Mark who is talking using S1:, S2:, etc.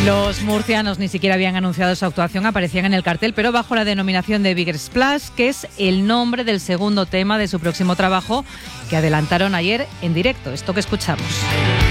S1: Los murcianos ni siquiera habían anunciado su actuación, aparecían en el cartel, pero bajo la denominación de Bigger Splash, que es el nombre del segundo tema de su próximo trabajo, que adelantaron ayer en directo. Esto que escuchamos.